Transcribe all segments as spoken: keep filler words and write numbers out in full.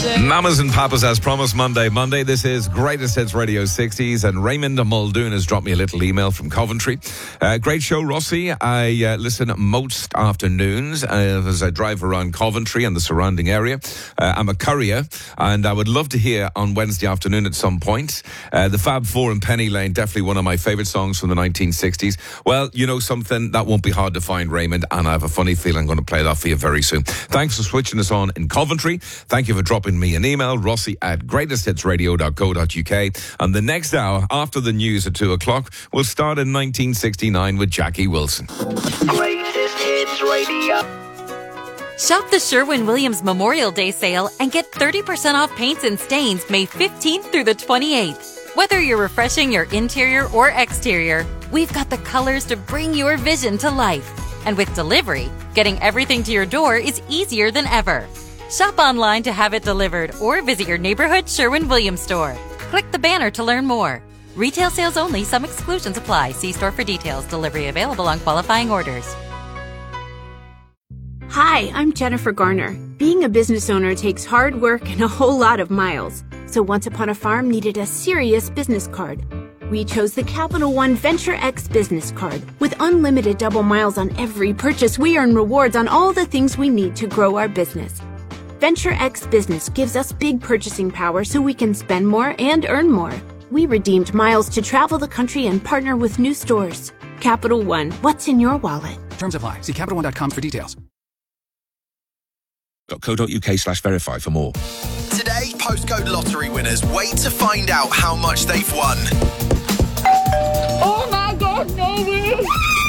Mamas and Papas, as promised, Monday, Monday. This is Greatest Hits Radio sixties, and Raymond Muldoon has dropped me a little email from Coventry. Uh, great show, Rossi. I uh, listen most afternoons uh, as I drive around Coventry and the surrounding area. Uh, I'm a courier, and I would love to hear on Wednesday afternoon at some point. Uh, the Fab Four and Penny Lane, definitely one of my favourite songs from the nineteen sixties. Well, you know something, that won't be hard to find, Raymond, and I have a funny feeling I'm going to play that for you very soon. Thanks for switching us on in Coventry. Thank you for dropping me an email, Rossi at greatest hits radio dot co dot uk. And the next hour, after the news at two o'clock, we'll start in nineteen sixty-nine with Jackie Wilson. Greatest Hits Radio. Shop the Sherwin-Williams Memorial Day sale and get thirty percent off paints and stains May fifteenth through the twenty-eighth. Whether you're refreshing your interior or exterior, we've got the colors to bring your vision to life. And with delivery, getting everything to your door is easier than ever. Shop online to have it delivered or visit your neighborhood Sherwin-Williams store. Click the banner to learn more. Retail sales only. Some exclusions apply. See store for details. Delivery available on qualifying orders. Hi, I'm Jennifer Garner. Being a business owner takes hard work and a whole lot of miles. So Once Upon a Farm needed a serious business card. We chose the Capital One Venture X business card. With unlimited double miles on every purchase, we earn rewards on all the things we need to grow our business. Venture X Business gives us big purchasing power so we can spend more and earn more. We redeemed miles to travel the country and partner with new stores. Capital One, what's in your wallet? Terms apply. See Capital One dot com for details. .co.uk slash verify for more. Today, postcode lottery winners wait to find out how much they've won. Oh my God, no way!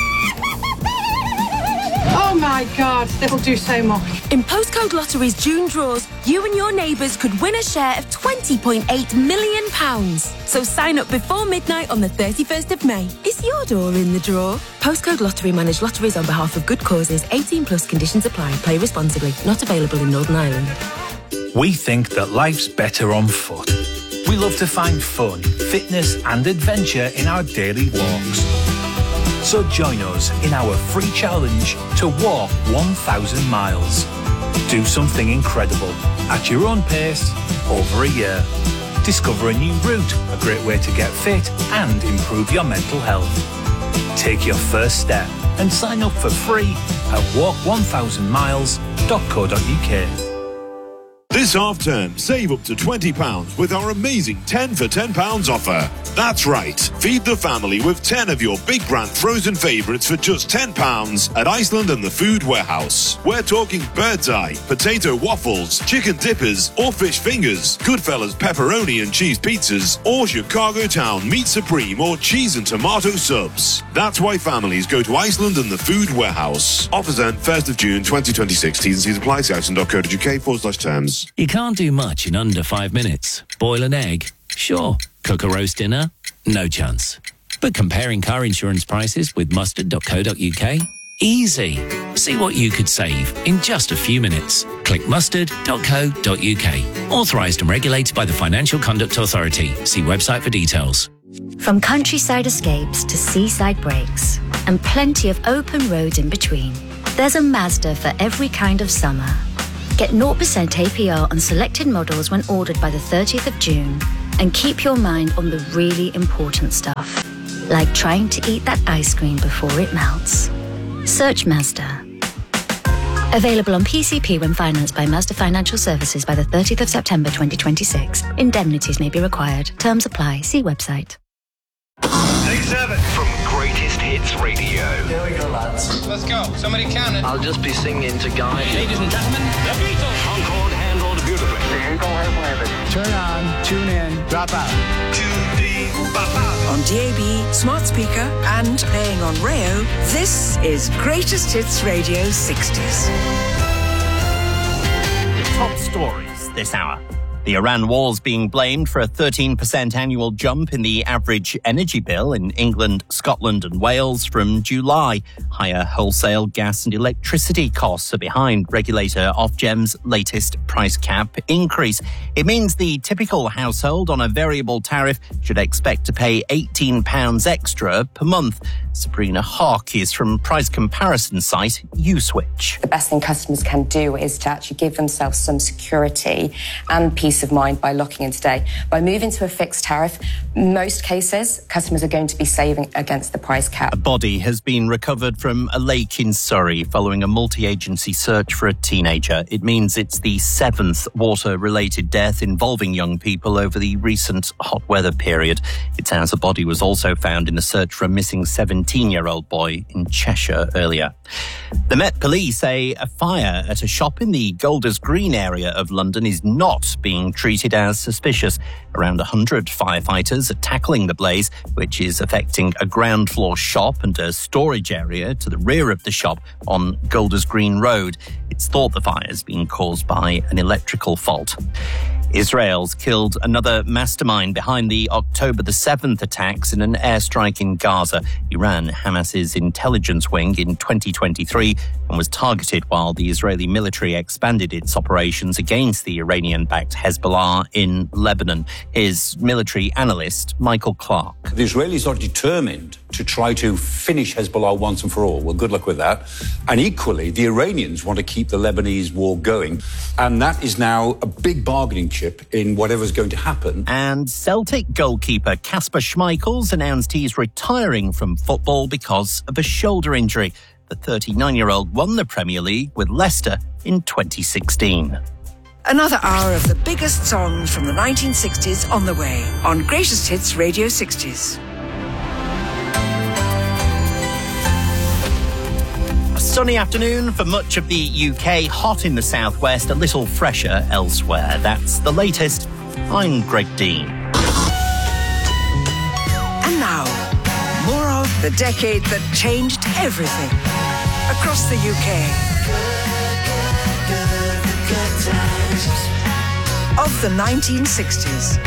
Oh my God, it'll do so much. In Postcode Lottery's June draws, you and your neighbours could win a share of twenty point eight million pounds. So sign up before midnight on the thirty-first of May. Is your door in the draw? Postcode Lottery manage lotteries on behalf of good causes. eighteen plus conditions apply. Play responsibly. Not available in Northern Ireland. We think that life's better on foot. We love to find fun, fitness and adventure in our daily walks. So join us in our free challenge to walk one thousand miles. Do something incredible at your own pace over a year. Discover a new route, a great way to get fit and improve your mental health. Take your first step and sign up for free at walk one thousand miles dot co dot uk. This half-term, save up to twenty pounds with our amazing ten for ten pounds offer. That's right. Feed the family with ten of your big brand frozen favourites for just ten pounds at Iceland and the Food Warehouse. We're talking bird's eye, potato waffles, chicken dippers or fish fingers, Goodfellas pepperoni and cheese pizzas, or Chicago Town meat supreme or cheese and tomato subs. That's why families go to Iceland and the Food Warehouse. Offers end first of June twenty twenty-six. T's and C's apply. See iceland dot co dot uk forward slash terms. You can't do much in under five minutes. Boil an egg? Sure. Cook a roast dinner? No chance. But comparing car insurance prices with mustard dot co dot uk? Easy. See what you could save in just a few minutes. Click mustard dot co dot uk. Authorised and regulated by the Financial Conduct Authority. See website for details. From countryside escapes to seaside breaks, and plenty of open roads in between, there's a Mazda for every kind of summer. Get zero percent A P R on selected models when ordered by the thirtieth of June, and keep your mind on the really important stuff, like trying to eat that ice cream before it melts. Search Mazda. Available on P C P when financed by Mazda Financial Services by the thirtieth of September twenty twenty-six. Indemnities may be required. Terms apply. See website. Take seven from Greatest Hits Radio. Here we go, lads. Let's go. Somebody count it. I'll just be singing to guide you. Ladies and gentlemen, the Beatles. Concord handled beautifully. The Eagle has landed. Turn on, tune in, drop out. Tune in, drop out. On D A B, smart speaker, and playing on Rayo, this is Greatest Hits Radio sixties. Top stories this hour. The Iran war's being blamed for a thirteen percent annual jump in the average energy bill in England, Scotland and Wales from July. Higher wholesale gas and electricity costs are behind regulator Ofgem's latest price cap increase. It means the typical household on a variable tariff should expect to pay eighteen pounds extra per month. Sabrina Hawk is from price comparison site Uswitch. The best thing customers can do is to actually give themselves some security and peace of mind by locking in today. By moving to a fixed tariff, most cases, customers are going to be saving against the price cap. A body has been recovered from a lake in Surrey following a multi-agency search for a teenager. It means it's the seventh water-related death involving young people over the recent hot weather period. It sounds the body was also found in the search for a missing seventeen-year-old boy in Cheshire earlier. The Met Police say a fire at a shop in the Golders Green area of London is not being treated as suspicious. Around one hundred firefighters are tackling the blaze, which is affecting a ground floor shop and a storage area to the rear of the shop on Golders Green Road. It's thought the fire has been caused by an electrical fault. Israel's killed another mastermind behind the October the seventh attacks in an airstrike in Gaza. He ran Hamas's intelligence wing in twenty twenty-three and was targeted while the Israeli military expanded its operations against the Iranian-backed Hezbollah in Lebanon. Here's military analyst Michael Clark. The Israelis are determined to try to finish Hezbollah once and for all. Well, good luck with that. And equally, the Iranians want to keep the Lebanese war going. And that is now a big bargaining chip in whatever's going to happen. And Celtic goalkeeper Kasper Schmeichel announced he's retiring from football because of a shoulder injury. The thirty-nine-year-old won the Premier League with Leicester in twenty sixteen. Another hour of the biggest songs from the nineteen sixties on the way on Greatest Hits Radio sixties. A sunny afternoon for much of the U K, hot in the southwest, a little fresher elsewhere. That's the latest. I'm Greg Dean. And now, more of the decade that changed everything across the U K. Of the nineteen sixties.